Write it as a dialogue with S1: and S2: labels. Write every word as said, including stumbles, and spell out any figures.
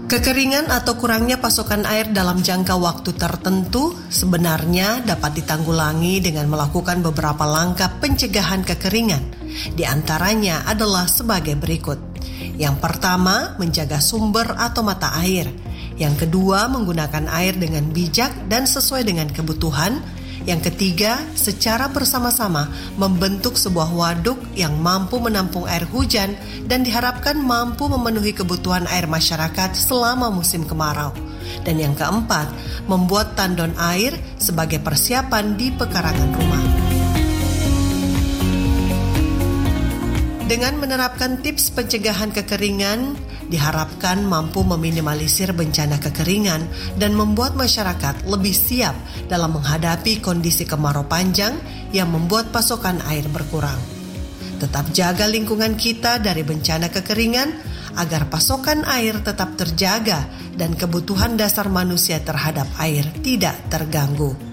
S1: Kekeringan atau kurangnya pasokan air dalam jangka waktu tertentu sebenarnya dapat ditanggulangi dengan melakukan beberapa langkah pencegahan kekeringan. Di antaranya adalah sebagai berikut. Yang pertama, menjaga sumber atau mata air. Yang kedua, menggunakan air dengan bijak dan sesuai dengan kebutuhan. Yang ketiga, secara bersama-sama membentuk sebuah waduk yang mampu menampung air hujan dan diharapkan mampu memenuhi kebutuhan air masyarakat selama musim kemarau. Dan yang keempat, membuat tandon air sebagai persiapan di pekarangan rumah. Dengan menerapkan tips pencegahan kekeringan, diharapkan mampu meminimalisir bencana kekeringan dan membuat masyarakat lebih siap dalam menghadapi kondisi kemarau panjang yang membuat pasokan air berkurang. Tetap jaga lingkungan kita dari bencana kekeringan agar pasokan air tetap terjaga dan kebutuhan dasar manusia terhadap air tidak terganggu.